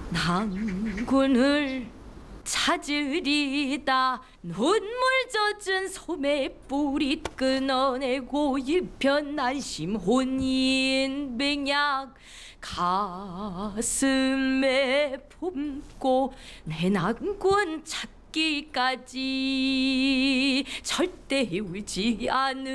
낭군을 찾으리다. 눈물 젖은 소매 뿌리 끊어내고 일편난심 혼인 맹약 가슴에 품고 내 낭군 찾기까지 절대 울지 않을